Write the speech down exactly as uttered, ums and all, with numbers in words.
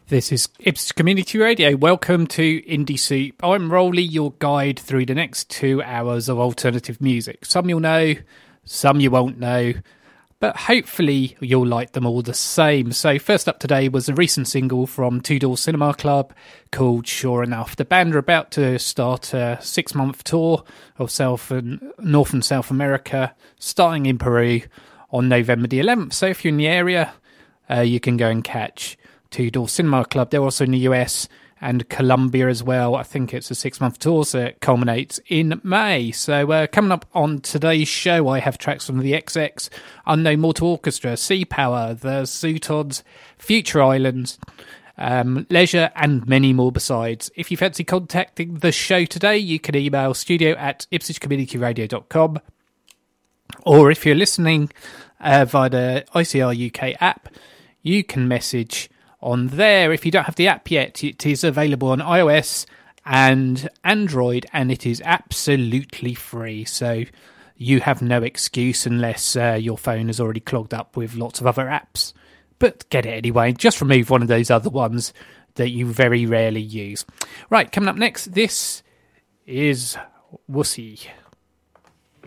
This is Ipswich Community Radio. Welcome to Indie Soup. I'm Rolly, your guide through the next two hours of alternative music. Some you'll know, some you won't know, but hopefully you'll like them all the same. So first up today was a recent single from Two Door Cinema Club called Sure Enough. The band are about to start a six-month tour of South and North and South America, starting in Peru on November the eleventh. So if you're in the area, uh, you can go and catch Two Door Cinema Club. They're also in the U S and Colombia as well. I think it's a six-month tour, so it culminates in May. So uh, coming up on today's show, I have tracks from the X X, Unknown Mortal Orchestra, Sea Power, the Zootods, Future Islands, um, Leisure, and many more besides. If you fancy contacting the show today, you can email studio at ipswich community radio dot com, or if you're listening uh, via the I C R U K app, you can message on there. If you don't have the app yet, it is available on iOS and Android, and it is absolutely free. So you have no excuse unless uh, your phone is already clogged up with lots of other apps. But get it anyway. Just remove one of those other ones that you very rarely use. Right, coming up next, this is Wussy.